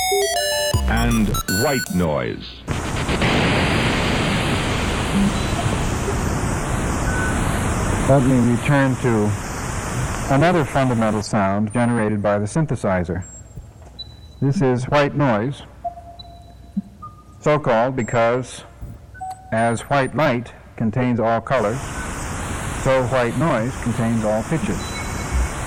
and white noise. Let me return to another fundamental sound generated by the synthesizer. This is white noise, so-called because as white light contains all colors, so white noise contains all pitches.